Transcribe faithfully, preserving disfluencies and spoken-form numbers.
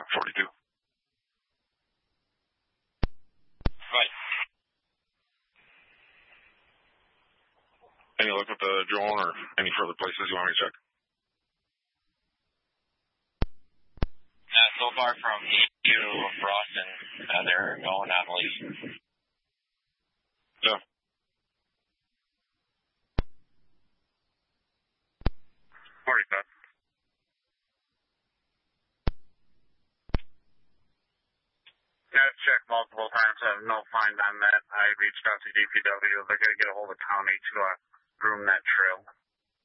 forty-two. Right. Any look at the drone or any further places you want me to check? Uh, so far from to Boston, uh, they're no anomalies. Yeah. forty-five. Yeah, I've checked multiple times. I have no find on that. I reached out to D P W. They're going to get a hold of county to uh, groom that trail.